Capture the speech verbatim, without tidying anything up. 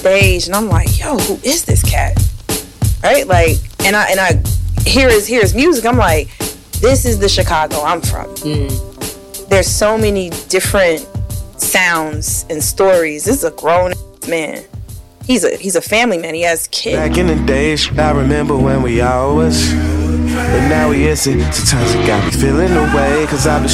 stage, and I'm like, yo, who is this cat? Right? Like, and I and I hear his hear his music. I'm like, this is the Chicago I'm from. Mm. There's so many different sounds and stories. This is a grown man. He's a he's a family man. He has kids. Back in the days, I remember when we all was, but now we isn't. Sometimes it got me feeling away, cause I've been